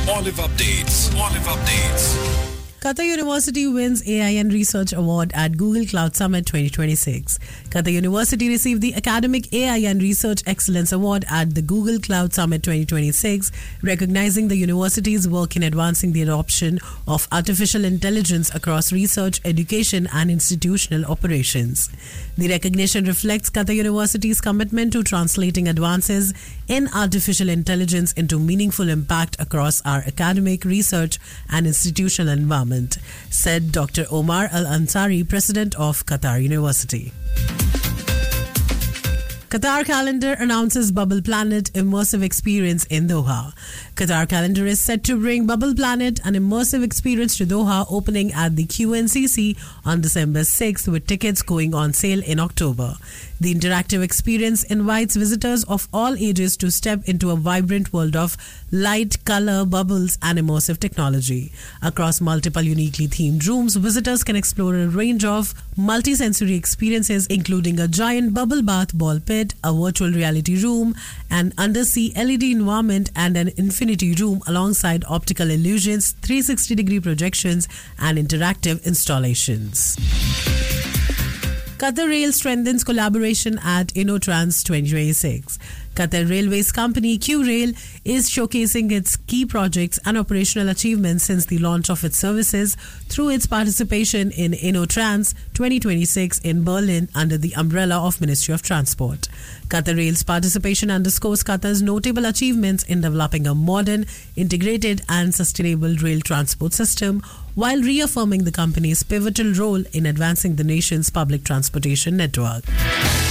Olive Updates. Olive Updates. Qatar University wins AI and Research Award at Google Cloud Summit 2026. Qatar University received the Academic AI and Research Excellence Award at the Google Cloud Summit 2026, recognizing the university's work in advancing the adoption of artificial intelligence across research, education, and institutional operations. The recognition reflects Qatar University's commitment to translating advances in artificial intelligence into meaningful impact across our academic, research, and institutional environment, said Dr. Omar Al Ansari, president of Qatar University. Qatar Calendar announces Bubble Planet immersive experience in Doha. Qatar Calendar is set to bring Bubble Planet, an immersive experience to Doha, opening at the QNCC on December 6th, with tickets going on sale in October. The interactive experience invites visitors of all ages to step into a vibrant world of light, color, bubbles, and immersive technology. Across multiple uniquely themed rooms, visitors can explore a range of multi-sensory experiences, including a giant bubble bath ball pit, a virtual reality room, an undersea LED environment, and an infinity room alongside optical illusions, 360-degree projections, and interactive installations. Qatar Rail strengthens collaboration at InnoTrans 2026. Qatar Railways company QRail is showcasing its key projects and operational achievements since the launch of its services through its participation in InnoTrans 2026 in Berlin under the umbrella of Ministry of Transport. Qatar Rail's participation underscores Qatar's notable achievements in developing a modern, integrated and sustainable rail transport system, while reaffirming the company's pivotal role in advancing the nation's public transportation network.